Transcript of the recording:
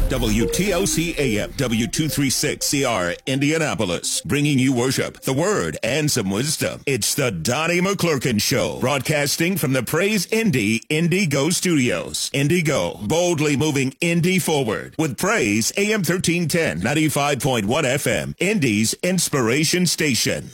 WTOC AM, W236CR, Indianapolis, bringing you worship, the word, and some wisdom. It's the Donnie McClurkin Show, broadcasting from the Praise Indy Indigo Studios. Indigo, boldly moving Indy forward with Praise AM 1310, 95.1 FM, Indy's inspiration station.